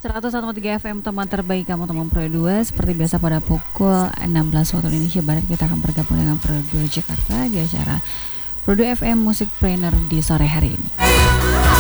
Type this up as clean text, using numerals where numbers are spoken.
101,3 FM teman terbaik kamu teman Pro 2. Seperti biasa pada pukul 16 waktu Indonesia Barat kita akan bergabung dengan Pro 2 Jakarta di acara Pro 2 FM Musik Planner di sore hari ini.